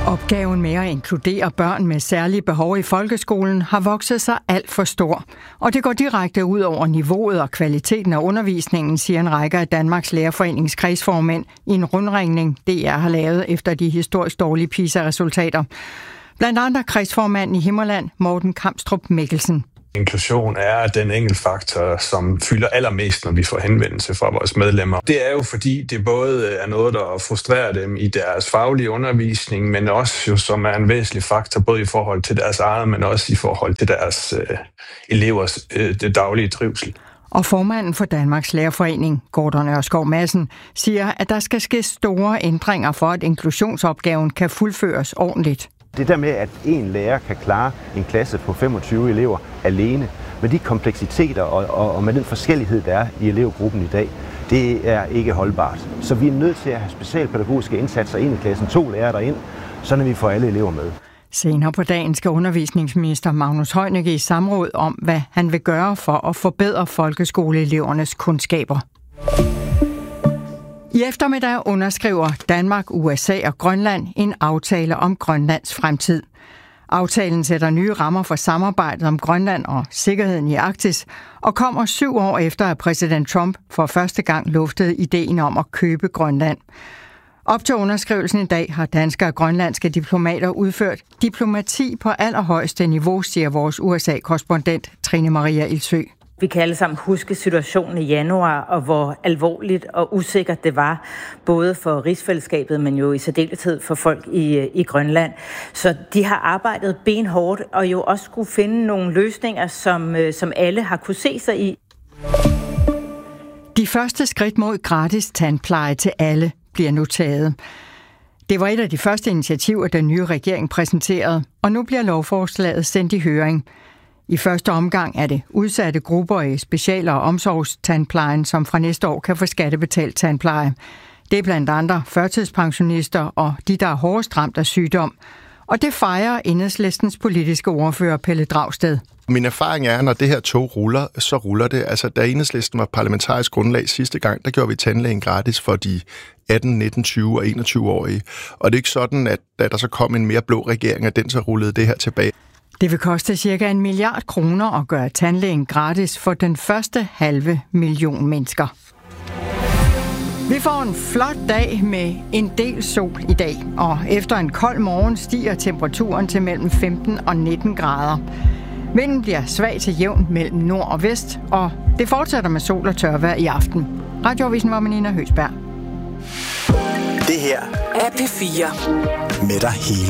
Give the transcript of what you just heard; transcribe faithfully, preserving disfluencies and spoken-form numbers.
Opgaven med at inkludere børn med særlige behov i folkeskolen har vokset sig alt for stor. Og det går direkte ud over niveauet og kvaliteten af undervisningen, siger en række af Danmarks Lærerforenings kredsformænd i en rundringning, D R har lavet efter de historisk dårlige PISA-resultater. Blandt andre kredsformanden i Himmerland, Morten Kamstrup Mikkelsen. Inklusion er den enkeltfaktor, som fylder allermest, når vi får henvendelse fra vores medlemmer. Det er jo fordi, det både er noget, der frustrerer dem i deres faglige undervisning, men også jo, som er en væsentlig faktor, både i forhold til deres eget, men også i forhold til deres øh, elevers øh, det daglige trivsel. Og formanden for Danmarks Lærerforening, Gordon Ørskov Madsen, siger, at der skal ske store ændringer for, at inklusionsopgaven kan fuldføres ordentligt. Det der med, at en lærer kan klare en klasse på femogtyve elever alene, med de kompleksiteter og, og, og med den forskellighed, der er i elevgruppen i dag, det er ikke holdbart. Så vi er nødt til at have specialpædagogiske indsatser ind i klassen, to lærere derind, så vi får alle elever med. Senere på dagen skal undervisningsminister Magnus Heunicke i samråd om, hvad han vil gøre for at forbedre folkeskoleelevernes kundskaber. I eftermiddag underskriver Danmark, U S A og Grønland en aftale om Grønlands fremtid. Aftalen sætter nye rammer for samarbejdet om Grønland og sikkerheden i Arktis, og kommer syv år efter, at præsident Trump for første gang luftede ideen om at købe Grønland. Op til underskrivelsen i dag har danske og grønlandske diplomater udført diplomati på allerhøjeste niveau, siger vores U S A-korrespondent Trine Maria Ildsø. Vi kan alle sammen huske situationen i januar, og hvor alvorligt og usikkert det var, både for rigsfællesskabet, men jo i særdeleshed for folk i, i Grønland. Så de har arbejdet benhårdt, og jo også skulle finde nogle løsninger, som, som alle har kunne se sig i. De første skridt mod gratis tandpleje til alle bliver nu taget. Det var et af de første initiativer, den nye regering præsenterede, og nu bliver lovforslaget sendt i høring. I første omgang er det udsatte grupper i special- og omsorgstandplejen, som fra næste år kan få skattebetalt tandpleje. Det er blandt andre førtidspensionister og de, der er hårdest ramt af sygdom. Og det fejrer Enhedslistens politiske ordfører Pelle Dragsted. Min erfaring er, at når det her tog ruller, så ruller det. Altså, da Enhedslisten var parlamentarisk grundlag sidste gang, der gjorde vi tandlægen gratis for de atten, nitten, tyve og enogtyve-årige. Og det er ikke sådan, at da der så kom en mere blå regering, at den så rullede det her tilbage. Det vil koste cirka en milliard kroner at gøre tandlægen gratis for den første halve million mennesker. Vi får en flot dag med en del sol i dag, og efter en kold morgen stiger temperaturen til mellem femten og nitten grader. Vinden bliver svag til jævn mellem nord og vest, og det fortsætter med sol og tørvejr i aften. Radioavisen var med Nina Høsberg. Det her er P fire med dig hele.